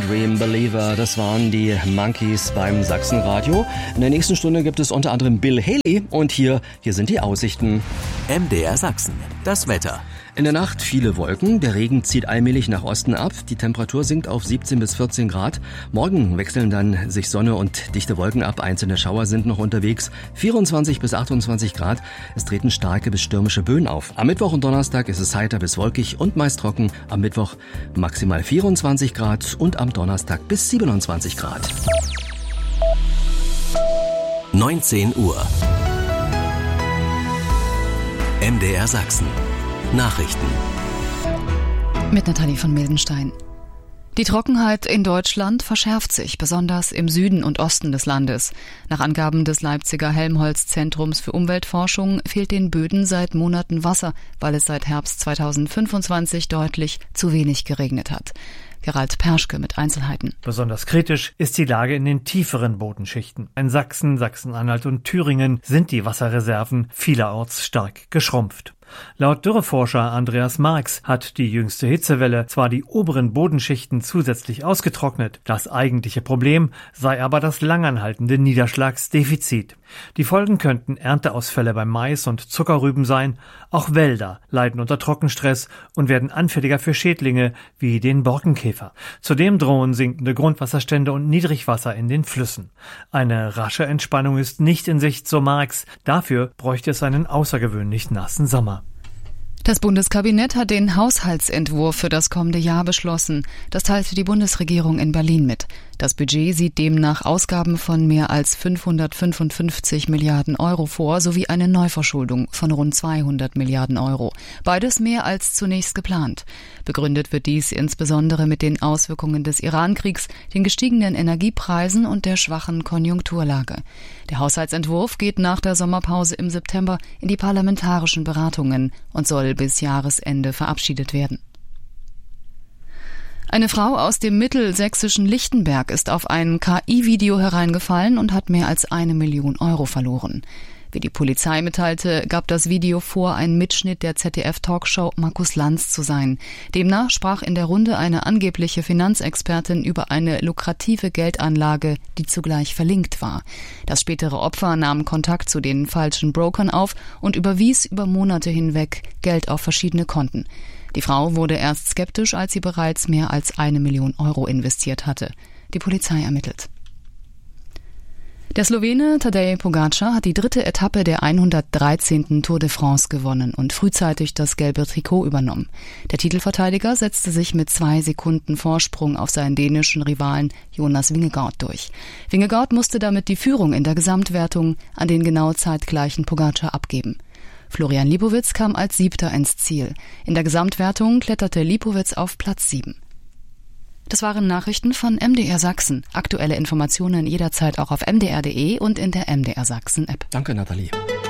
Dream Believer, das waren die Monkeys beim Sachsenradio. In der nächsten Stunde gibt es unter anderem Bill Haley und hier sind die Aussichten. MDR Sachsen, das Wetter. In der Nacht viele Wolken, der Regen zieht allmählich nach Osten ab, die Temperatur sinkt auf 17 bis 14 Grad. Morgen wechseln dann sich Sonne und dichte Wolken ab, einzelne Schauer sind noch unterwegs, 24 bis 28 Grad. Es treten starke bis stürmische Böen auf. Am Mittwoch und Donnerstag ist es heiter bis wolkig und meist trocken. Am Mittwoch maximal 24 Grad und am Donnerstag bis 27 Grad. 19 Uhr. MDR Sachsen. Nachrichten. Mit Nathalie von Mildenstein. Die Trockenheit in Deutschland verschärft sich, besonders im Süden und Osten des Landes. Nach Angaben des Leipziger Helmholtz-Zentrums für Umweltforschung fehlt den Böden seit Monaten Wasser, weil es seit Herbst 2025 deutlich zu wenig geregnet hat. Gerald Perschke mit Einzelheiten. Besonders kritisch ist die Lage in den tieferen Bodenschichten. In Sachsen, Sachsen-Anhalt und Thüringen sind die Wasserreserven vielerorts stark geschrumpft. Laut Dürreforscher Andreas Marx hat die jüngste Hitzewelle zwar die oberen Bodenschichten zusätzlich ausgetrocknet, das eigentliche Problem sei aber das langanhaltende Niederschlagsdefizit. Die Folgen könnten Ernteausfälle beim Mais und Zuckerrüben sein. Auch Wälder leiden unter Trockenstress und werden anfälliger für Schädlinge wie den Borkenkäfer. Zudem drohen sinkende Grundwasserstände und Niedrigwasser in den Flüssen. Eine rasche Entspannung ist nicht in Sicht, so Marx. Dafür bräuchte es einen außergewöhnlich nassen Sommer. Das Bundeskabinett hat den Haushaltsentwurf für das kommende Jahr beschlossen. Das teilte die Bundesregierung in Berlin mit. Das Budget sieht demnach Ausgaben von mehr als 555 Milliarden Euro vor, sowie eine Neuverschuldung von rund 200 Milliarden Euro. Beides mehr als zunächst geplant. Begründet wird dies insbesondere mit den Auswirkungen des Iran-Kriegs, den gestiegenen Energiepreisen und der schwachen Konjunkturlage. Der Haushaltsentwurf geht nach der Sommerpause im September in die parlamentarischen Beratungen und soll bis Jahresende verabschiedet werden. Eine Frau aus dem mittelsächsischen Lichtenberg ist auf ein KI-Video hereingefallen und hat mehr als 1 Million Euro verloren. Wie die Polizei mitteilte, gab das Video vor, ein Mitschnitt der ZDF-Talkshow Markus Lanz zu sein. Demnach sprach in der Runde eine angebliche Finanzexpertin über eine lukrative Geldanlage, die zugleich verlinkt war. Das spätere Opfer nahm Kontakt zu den falschen Brokern auf und überwies über Monate hinweg Geld auf verschiedene Konten. Die Frau wurde erst skeptisch, als sie bereits mehr als 1 Million Euro investiert hatte. Die Polizei ermittelt. Der Slowene Tadej Pogačar hat die 3. Etappe der 113. Tour de France gewonnen und frühzeitig das gelbe Trikot übernommen. Der Titelverteidiger setzte sich mit 2 Sekunden Vorsprung auf seinen dänischen Rivalen Jonas Vingegaard durch. Vingegaard musste damit die Führung in der Gesamtwertung an den genau zeitgleichen Pogačar abgeben. Florian Lipowitz kam als 7. ins Ziel. In der Gesamtwertung kletterte Lipowitz auf Platz 7. Das waren Nachrichten von MDR Sachsen. Aktuelle Informationen jederzeit auch auf mdr.de und in der MDR Sachsen App. Danke, Nathalie.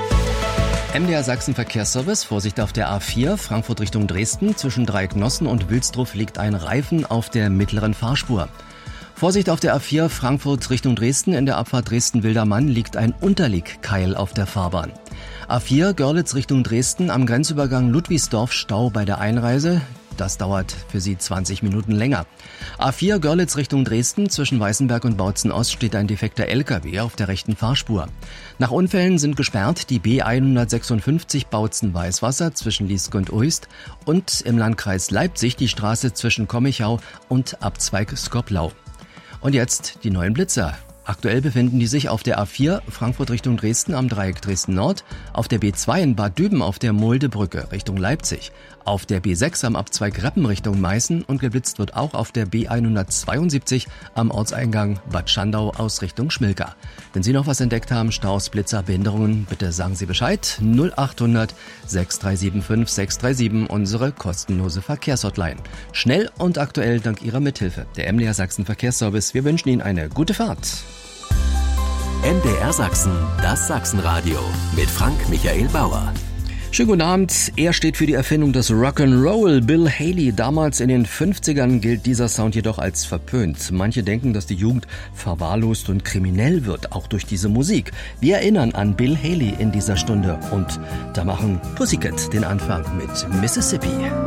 MDR Sachsen Verkehrsservice, Vorsicht auf der A4, Frankfurt Richtung Dresden. Zwischen Dreiecknossen und Wilsdruf liegt ein Reifen auf der mittleren Fahrspur. Vorsicht auf der A4, Frankfurt Richtung Dresden. In der Abfahrt Dresden-Wildermann liegt ein Unterlegkeil auf der Fahrbahn. A4, Görlitz Richtung Dresden. Am Grenzübergang Ludwigsdorf Stau bei der Einreise. Das dauert für Sie 20 Minuten länger. A4 Görlitz Richtung Dresden. Zwischen Weißenberg und Bautzen-Ost steht ein defekter LKW auf der rechten Fahrspur. Nach Unfällen sind gesperrt die B156 Bautzen-Weißwasser zwischen Lieske und Uist und im Landkreis Leipzig die Straße zwischen Kommichau und Abzweig Skoplau. Und jetzt die neuen Blitzer. Aktuell befinden die sich auf der A4 Frankfurt Richtung Dresden am Dreieck Dresden Nord, auf der B2 in Bad Düben auf der Muldebrücke Richtung Leipzig, auf der B6 am Abzweig Reppen Richtung Meißen und geblitzt wird auch auf der B172 am Ortseingang Bad Schandau aus Richtung Schmilka. Wenn Sie noch was entdeckt haben, Staus, Blitzer, Behinderungen, bitte sagen Sie Bescheid. 0800 6375 637, unsere kostenlose Verkehrshotline. Schnell und aktuell dank Ihrer Mithilfe. Der MDR Sachsen Verkehrsservice. Wir wünschen Ihnen eine gute Fahrt. MDR Sachsen, das Sachsenradio mit Frank Michael Bauer. Schönen guten Abend. Er steht für die Erfindung des Rock'n'Roll. Bill Haley. Damals in den 50ern gilt dieser Sound jedoch als verpönt. Manche denken, dass die Jugend verwahrlost und kriminell wird, auch durch diese Musik. Wir erinnern an Bill Haley in dieser Stunde. Und da machen Pussycat den Anfang mit Mississippi.